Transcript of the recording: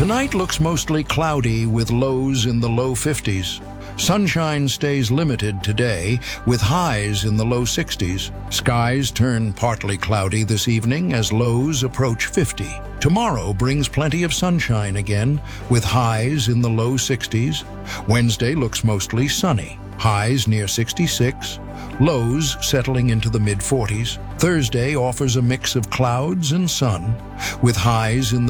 Tonight looks mostly cloudy with lows in the low 50s. Sunshine stays limited today with highs in the low 60s. Skies turn partly cloudy this evening as lows approach 50. Tomorrow brings plenty of sunshine again with highs in the low 60s. Wednesday looks mostly sunny. Highs near 66, lows settling into the mid-40s. Thursday offers a mix of clouds and sun with highs in the